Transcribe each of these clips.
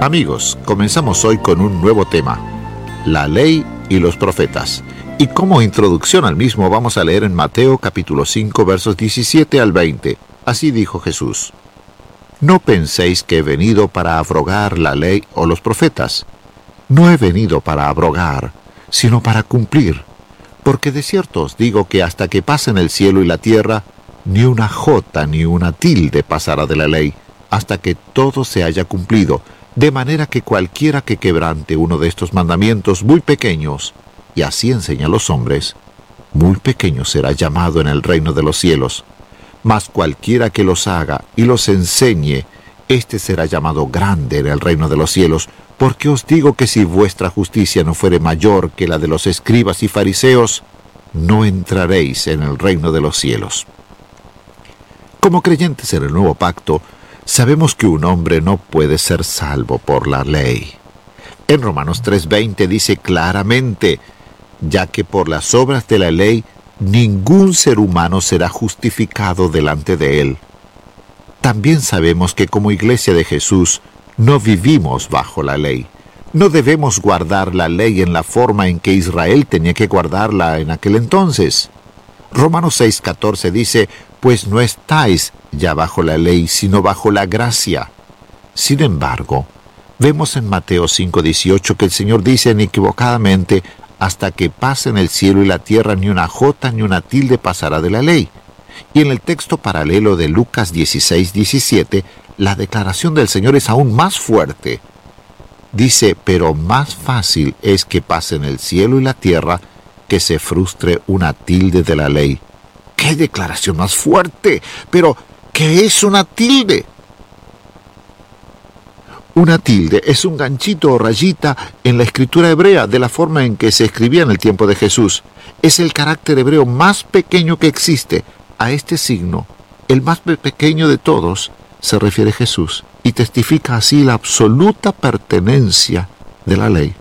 Amigos, comenzamos hoy con un nuevo tema, la ley y los profetas. Y como introducción al mismo vamos a leer en Mateo capítulo 5 versos 17 al 20. Así dijo Jesús: No penséis que he venido para abrogar la ley o los profetas. No he venido para abrogar, sino para cumplir. Porque de cierto os digo que hasta que pasen el cielo y la tierra, ni una jota ni una tilde pasará de la ley, hasta que todo se haya cumplido. De manera que cualquiera que quebrante uno de estos mandamientos muy pequeños, y así enseña a los hombres, muy pequeño será llamado en el reino de los cielos. Mas cualquiera que los haga y los enseñe, éste será llamado grande en el reino de los cielos. Porque os digo que si vuestra justicia no fuere mayor que la de los escribas y fariseos, no entraréis en el reino de los cielos. Como creyentes en el nuevo pacto, sabemos que un hombre no puede ser salvo por la ley. En Romanos 3:20 dice claramente: ya que por las obras de la ley ningún ser humano será justificado delante de él. También sabemos que como iglesia de Jesús no vivimos bajo la ley. No debemos guardar la ley en la forma en que Israel tenía que guardarla en aquel entonces. Romanos 6:14 dice: pues no estáis ya bajo la ley, sino bajo la gracia. Sin embargo, vemos en Mateo 5:18 que el Señor dice inequivocadamente: hasta que pasen el cielo y la tierra, ni una jota ni una tilde pasará de la ley. Y en el texto paralelo de Lucas 16:17, la declaración del Señor es aún más fuerte. Dice: pero más fácil es que pasen el cielo y la tierra que se frustre una tilde de la ley. ¡Qué declaración más fuerte! Pero, ¿qué es una tilde? Una tilde es un ganchito o rayita en la escritura hebrea, de la forma en que se escribía en el tiempo de Jesús. Es el carácter hebreo más pequeño que existe. A este signo, el más pequeño de todos, se refiere Jesús, y testifica así la absoluta pertenencia de la ley.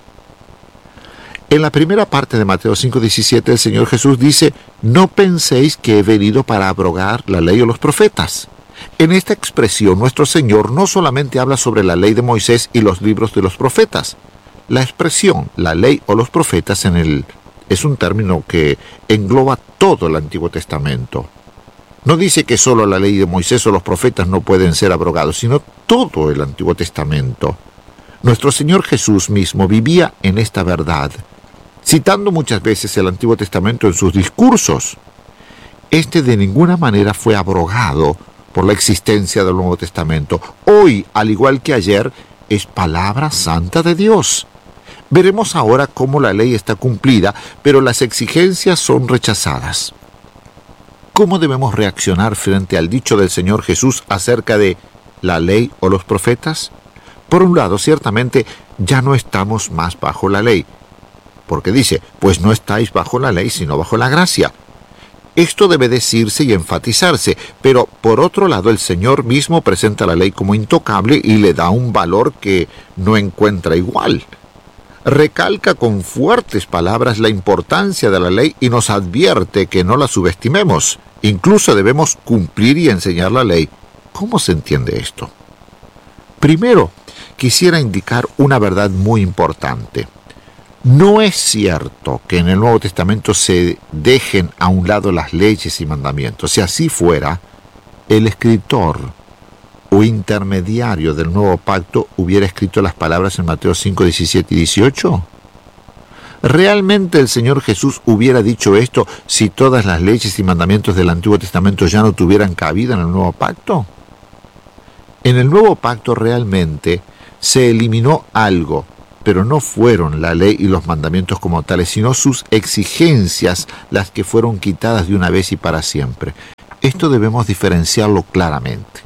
En la primera parte de Mateo 5:17, el Señor Jesús dice: no penséis que he venido para abrogar la ley o los profetas. En esta expresión, nuestro Señor no solamente habla sobre la ley de Moisés y los libros de los profetas. La expresión, la ley o los profetas, es un término que engloba todo el Antiguo Testamento. No dice que solo la ley de Moisés o los profetas no pueden ser abrogados, sino todo el Antiguo Testamento. Nuestro Señor Jesús mismo vivía en esta verdad, citando muchas veces el Antiguo Testamento en sus discursos. Este de ninguna manera fue abrogado por la existencia del Nuevo Testamento. Hoy, al igual que ayer, es palabra santa de Dios. Veremos ahora cómo la ley está cumplida, pero las exigencias son rechazadas. ¿Cómo debemos reaccionar frente al dicho del Señor Jesús acerca de la ley o los profetas? Por un lado, ciertamente, ya no estamos más bajo la ley, porque dice: pues no estáis bajo la ley, sino bajo la gracia. Esto debe decirse y enfatizarse, pero por otro lado, el Señor mismo presenta la ley como intocable y le da un valor que no encuentra igual. Recalca con fuertes palabras la importancia de la ley y nos advierte que no la subestimemos. Incluso debemos cumplir y enseñar la ley. ¿Cómo se entiende esto? Primero, quisiera indicar una verdad muy importante. No es cierto que en el Nuevo Testamento se dejen a un lado las leyes y mandamientos. Si así fuera, el escritor o intermediario del Nuevo Pacto hubiera escrito las palabras en Mateo 5, 17 y 18. ¿Realmente el Señor Jesús hubiera dicho esto si todas las leyes y mandamientos del Antiguo Testamento ya no tuvieran cabida en el Nuevo Pacto? En el Nuevo Pacto realmente se eliminó algo, pero no fueron la ley y los mandamientos como tales, sino sus exigencias las que fueron quitadas de una vez y para siempre. Esto debemos diferenciarlo claramente.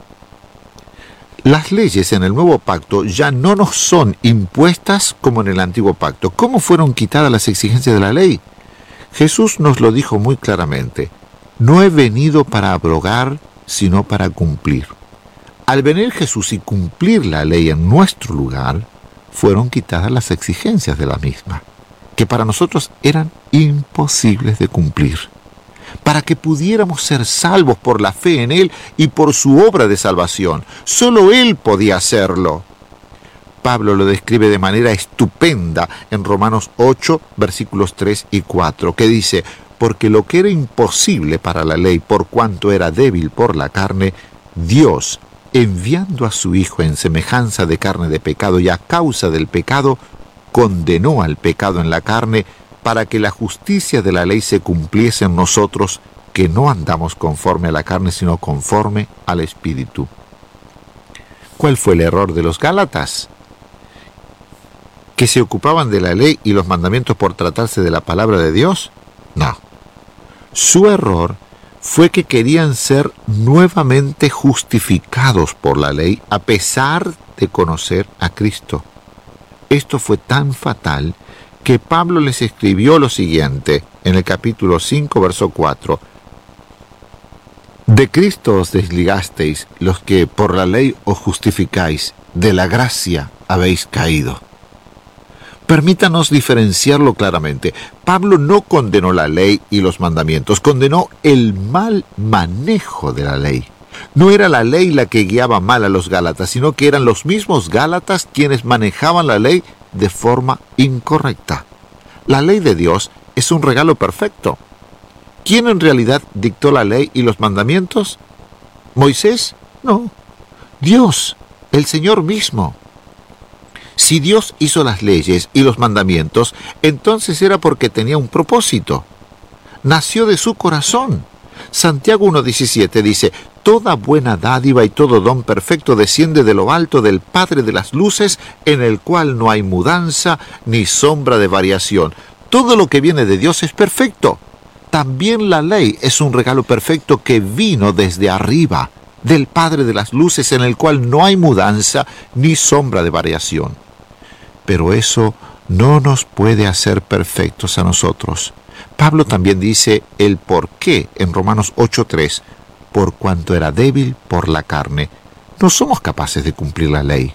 Las leyes en el Nuevo Pacto ya no nos son impuestas como en el Antiguo Pacto. ¿Cómo fueron quitadas las exigencias de la ley? Jesús nos lo dijo muy claramente: no he venido para abrogar, sino para cumplir. Al venir Jesús y cumplir la ley en nuestro lugar, fueron quitadas las exigencias de la misma, que para nosotros eran imposibles de cumplir. Para que pudiéramos ser salvos por la fe en Él y por su obra de salvación. Solo Él podía hacerlo. Pablo lo describe de manera estupenda en Romanos 8, versículos 3 y 4, que dice: porque lo que era imposible para la ley, por cuanto era débil por la carne, Dios, enviando a su Hijo en semejanza de carne de pecado y a causa del pecado, condenó al pecado en la carne, para que la justicia de la ley se cumpliese en nosotros, que no andamos conforme a la carne, sino conforme al Espíritu. ¿Cuál fue el error de los Gálatas? ¿Que se ocupaban de la ley y los mandamientos por tratarse de la palabra de Dios? No. Su error fue que querían ser nuevamente justificados por la ley a pesar de conocer a Cristo. Esto fue tan fatal que Pablo les escribió lo siguiente en el capítulo 5, verso 4. De Cristo os desligasteis, los que por la ley os justificáis, de la gracia habéis caído. Permítanos diferenciarlo claramente. Pablo no condenó la ley y los mandamientos, condenó el mal manejo de la ley. No era la ley la que guiaba mal a los Gálatas, sino que eran los mismos Gálatas quienes manejaban la ley de forma incorrecta. La ley de Dios es un regalo perfecto. ¿Quién en realidad dictó la ley y los mandamientos? ¿Moisés? No. Dios, el Señor mismo. Si Dios hizo las leyes y los mandamientos, entonces era porque tenía un propósito. Nació de su corazón. Santiago 1:17 dice: toda buena dádiva y todo don perfecto desciende de lo alto del Padre de las luces, en el cual no hay mudanza ni sombra de variación. Todo lo que viene de Dios es perfecto. También la ley es un regalo perfecto que vino desde arriba, del Padre de las luces, en el cual no hay mudanza ni sombra de variación. Pero eso no nos puede hacer perfectos a nosotros. Pablo también dice el por qué en Romanos 8:3, por cuanto era débil por la carne. No somos capaces de cumplir la ley.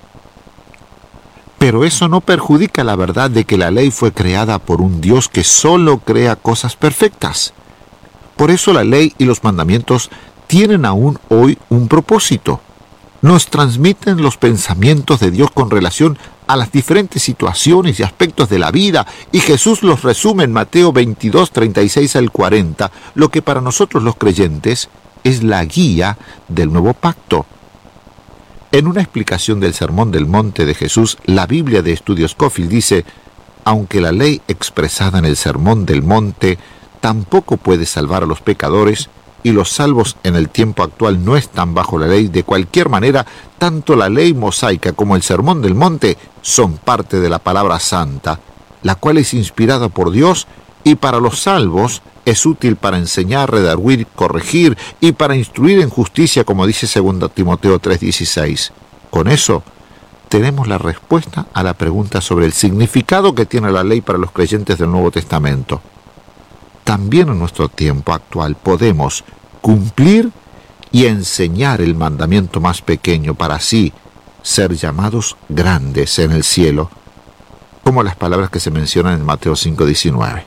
Pero eso no perjudica la verdad de que la ley fue creada por un Dios que solo crea cosas perfectas. Por eso la ley y los mandamientos tienen aún hoy un propósito. Nos transmiten los pensamientos de Dios con relación a las diferentes situaciones y aspectos de la vida, y Jesús los resume en Mateo 22, 36 al 40, lo que para nosotros los creyentes es la guía del nuevo pacto. En una explicación del Sermón del Monte de Jesús, la Biblia de Estudio Scofield dice: aunque la ley expresada en el Sermón del Monte tampoco puede salvar a los pecadores, y los salvos en el tiempo actual no están bajo la ley, de cualquier manera, tanto la ley mosaica como el Sermón del Monte son parte de la palabra santa, la cual es inspirada por Dios y para los salvos es útil para enseñar, redarguir, corregir y para instruir en justicia, como dice 2 Timoteo 3:16. Con eso, tenemos la respuesta a la pregunta sobre el significado que tiene la ley para los creyentes del Nuevo Testamento. También en nuestro tiempo actual podemos cumplir y enseñar el mandamiento más pequeño para así ser llamados grandes en el cielo, como las palabras que se mencionan en Mateo 5:19.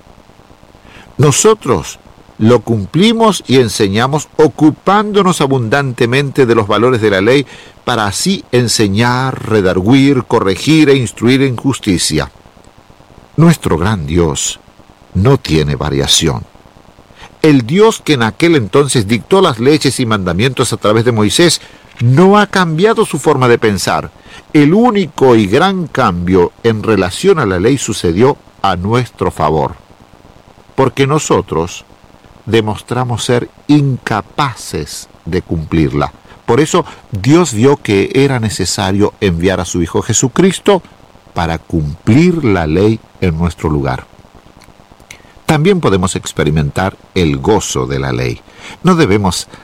Nosotros lo cumplimos y enseñamos ocupándonos abundantemente de los valores de la ley para así enseñar, redarguir, corregir e instruir en justicia. Nuestro gran Dios no tiene variación. El Dios que en aquel entonces dictó las leyes y mandamientos a través de Moisés no ha cambiado su forma de pensar. El único y gran cambio en relación a la ley sucedió a nuestro favor, porque nosotros demostramos ser incapaces de cumplirla. Por eso Dios vio que era necesario enviar a su Hijo Jesucristo para cumplir la ley en nuestro lugar. También podemos experimentar el gozo de la ley. No debemos